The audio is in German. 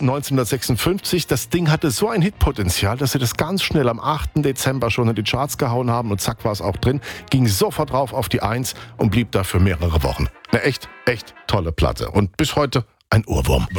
1956. Das Ding hatte so ein Hitpotenzial, dass sie das ganz schnell am 8. Dezember schon in die Charts gehauen haben und zack war es auch drin. Ging sofort rauf auf die 1 und blieb da für mehrere Wochen. Eine echt tolle Platte und bis heute ein Ohrwurm.